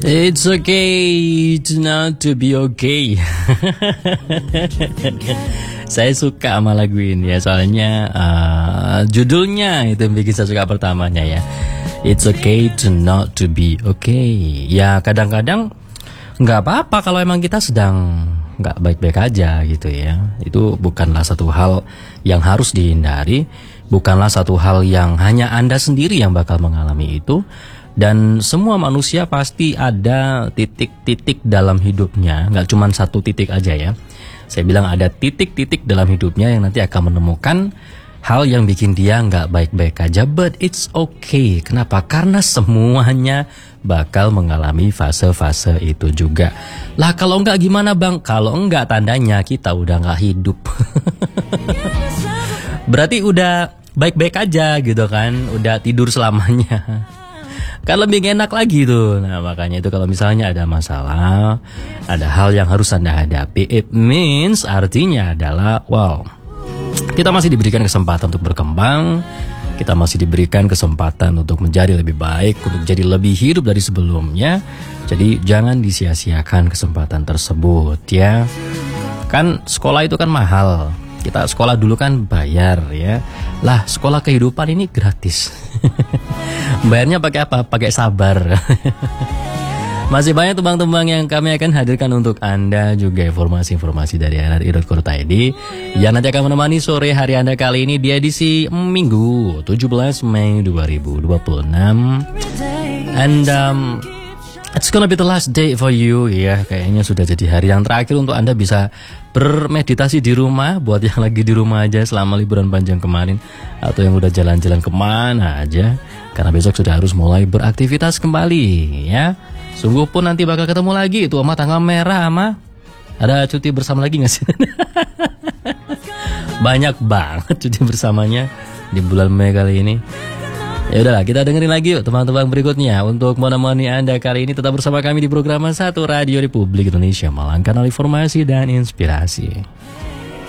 It's okay to not to be okay. Saya suka sama lagu ini ya, soalnya judulnya itu yang bikin saya suka pertamanya ya. It's okay to not to be okay. Ya kadang-kadang nggak apa-apa kalau emang kita sedang nggak baik-baik aja gitu ya. Itu bukanlah satu hal yang harus dihindari, bukanlah satu hal yang hanya Anda sendiri yang bakal mengalami itu. Dan semua manusia pasti ada titik-titik dalam hidupnya, nggak cuma satu titik aja ya. Saya bilang ada titik-titik dalam hidupnya yang nanti akan menemukan hal yang bikin dia nggak baik-baik aja. But it's okay. Kenapa? Karena semuanya bakal mengalami fase-fase itu juga. Lah kalau nggak gimana bang? Kalau nggak tandanya kita udah nggak hidup. Berarti udah baik-baik aja gitu kan, udah tidur selamanya. Kan lebih enak lagi tuh. Nah makanya itu kalau misalnya ada masalah, ada hal yang harus Anda hadapi, it means artinya adalah wow, kita masih diberikan kesempatan untuk berkembang, kita masih diberikan kesempatan untuk menjadi lebih baik, untuk jadi lebih hidup dari sebelumnya. Jadi jangan disia-siakan kesempatan tersebut ya. Kan sekolah itu kan mahal. Kita sekolah dulu kan bayar ya. Lah sekolah kehidupan ini gratis. Bayarnya pakai apa? Pakai sabar. Masih banyak tembang-tembang yang kami akan hadirkan untuk Anda, juga informasi-informasi dari RRI.co.id yang nanti akan menemani sore hari Anda kali ini di edisi Minggu 17 Mei 2026. And it's gonna be the last day for you ya. Kayaknya sudah jadi hari yang terakhir untuk Anda bisa bermeditasi di rumah. Buat yang lagi di rumah aja selama liburan panjang kemarin, atau yang udah jalan-jalan kemana aja, karena besok sudah harus mulai beraktivitas kembali ya. Sungguh pun nanti bakal ketemu lagi itu sama tanggal merah sama. Ada cuti bersama lagi gak sih? Banyak banget cuti bersamanya di bulan Mei kali ini. Ya udahlah, kita dengerin lagi yuk teman-teman berikutnya. Untuk menemani Anda kali ini tetap bersama kami di program 1 Radio Republik Indonesia, Malang, kanal informasi dan inspirasi.